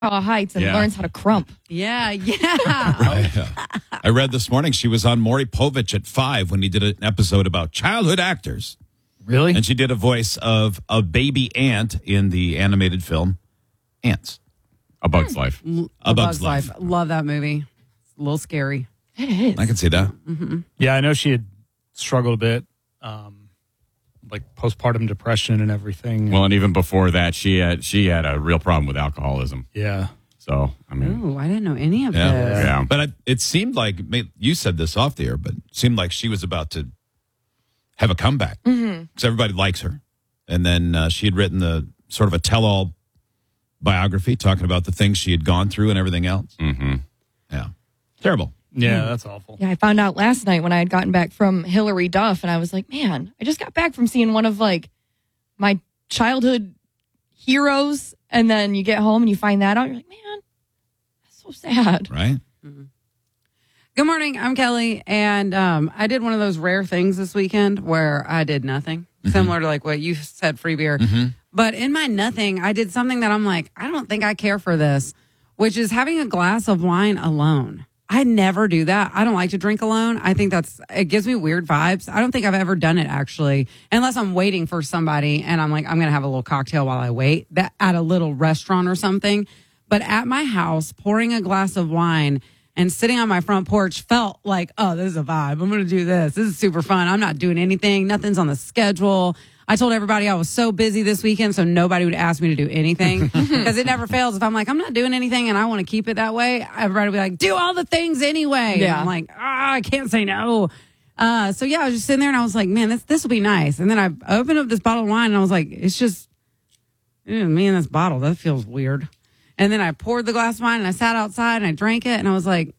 Heights and learns how to crump. Yeah. I read this morning she was on Maury Povich at 5 when he did an episode about childhood actors. Really? And she did a voice of a baby ant in the animated film Ants. A Bug's Life. A Bug's Life. Love that movie. It's a little scary. It is. I can see that. Mm-hmm. Yeah, I know she had struggled a bit, like postpartum depression and everything. Well, and even before that, she had a real problem with alcoholism. Yeah. So, I mean. Ooh, I didn't know any of Yeah. this. Yeah. But it seemed like, you said this off the air, but it seemed like she was about to have a comeback. Because everybody likes her. And then she had written the sort of a tell-all biography talking about the things she had gone through and everything else. Mm-hmm. Yeah. Terrible. Yeah, that's awful. Yeah, I found out last night when I had gotten back from Hillary Duff, and I was like, man, I just got back from seeing one of like my childhood heroes, and then you get home and you find that out, you're like, man, that's so sad. Right? Good morning. I'm Kelly, and I did one of those rare things this weekend where I did nothing, similar to like what you said, free beer. But in my nothing, I did something that I'm like, I don't think I care for this, which is having a glass of wine alone. I never do that. I don't like to drink alone. I think it gives me weird vibes. I don't think I've ever done it actually, unless I'm waiting for somebody and I'm like, I'm going to have a little cocktail while I wait that at a little restaurant or something. But at my house, pouring a glass of wine and sitting on my front porch felt like, oh, this is a vibe. I'm going to do this. This is super fun. I'm not doing anything. Nothing's on the schedule. I told everybody I was so busy this weekend, so nobody would ask me to do anything because it never fails. If I'm like, I'm not doing anything and I want to keep it that way, everybody will be like, do all the things anyway. Yeah. And I'm like, I can't say no. So yeah, I was just sitting there and I was like, man, this will be nice. And then I opened up this bottle of wine and I was like, it's just me and this bottle. That feels weird. And then I poured the glass of wine and I sat outside and I drank it and I was like,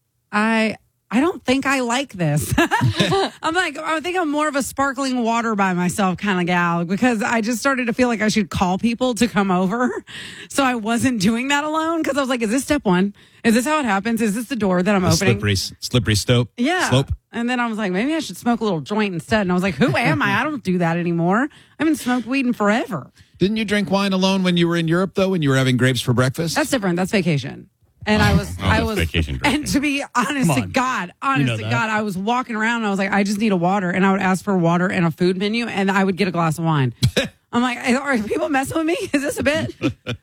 I don't think I like this. I'm like, I think I'm more of a sparkling water by myself kind of gal because I just started to feel like I should call people to come over. So I wasn't doing that alone because I was like, is this step one? Is this how it happens? Is this the door that I'm opening? Slippery slope. Yeah. Slope. And then I was like, maybe I should smoke a little joint instead. And I was like, who am I? I don't do that anymore. I haven't smoked weed in forever. Didn't you drink wine alone when you were in Europe, though, when you were having grapes for breakfast? That's different. That's vacation. And I was vacation drinking. and to be honest to God, I was walking around and I was like, I just need a water. And I would ask for water and a food menu and I would get a glass of wine. I'm like, are people messing with me? Is this a bit?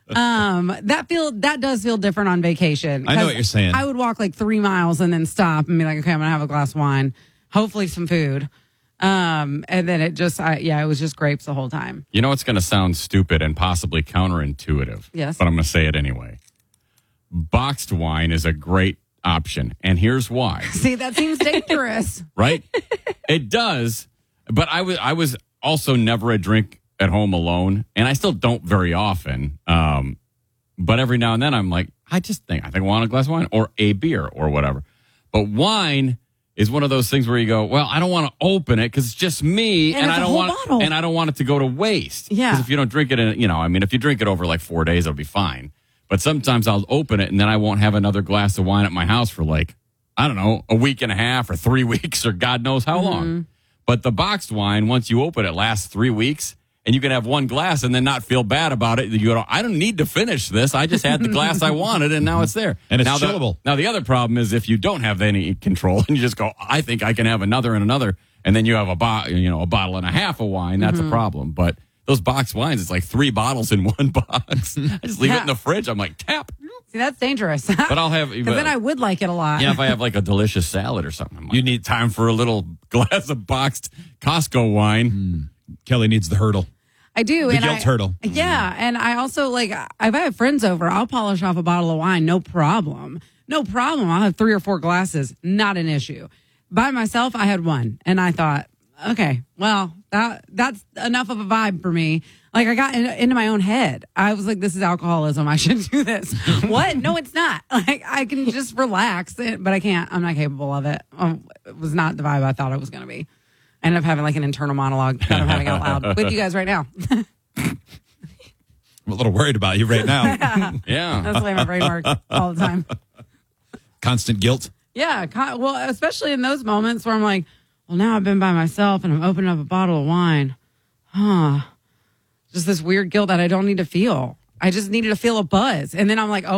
That does feel different on vacation. I know what you're saying. I would walk like 3 miles and then stop and be like, okay, I'm going to have a glass of wine, hopefully some food. And then it was just grapes the whole time. You know, it's going to sound stupid and possibly counterintuitive. Yes. But I'm going to say it anyway. Boxed wine is a great option. And here's why. See, that seems dangerous. Right? It does. But I was also never a drink at home alone. And I still don't very often. But every now and then I'm like, I think I want a glass of wine or a beer or whatever. But wine is one of those things where you go, well, I don't want to open it because it's just me, and I don't want it to go to waste. Yeah. Because if you don't drink it, if you drink it over like 4 days, it'll be fine. But sometimes I'll open it and then I won't have another glass of wine at my house for like, I don't know, a week and a half or 3 weeks or God knows how long. But the boxed wine, once you open it, lasts 3 weeks. And you can have one glass and then not feel bad about it. You go, I don't need to finish this. I just had the glass I wanted, and now it's there. And it's now chillable. Now, the other problem is if you don't have any control and you just go, I think I can have another and another, and then you have a bottle and a half of wine, that's a problem. But those boxed wines, it's like 3 bottles in one box. I just leave it in the fridge. I'm like, tap. See, that's dangerous. But I'll have... Because then I would like it a lot. Yeah, if I have like a delicious salad or something, I'm like, you need time for a little glass of boxed Costco wine. Kelly needs the hurdle. I do. The guilt hurdle. Yeah. And I also, if I have friends over, I'll polish off a bottle of wine. No problem. No problem. I'll have 3 or 4 glasses. Not an issue. By myself, I had 1. And I thought, okay, well, that's enough of a vibe for me. Like, I got into my own head. I was like, this is alcoholism. I shouldn't do this. What? No, it's not. Like, I can just relax, but I can't. I'm not capable of it. It was not the vibe I thought it was going to be. I ended up having like an internal monologue that I'm having out loud with you guys right now. I'm a little worried about you right now. Yeah. That's the way my brain works all the time. Constant guilt. Yeah. Well, especially in those moments where I'm like, well, now I've been by myself and I'm opening up a bottle of wine. Just this weird guilt that I don't need to feel. I just needed to feel a buzz. And then I'm like, oh,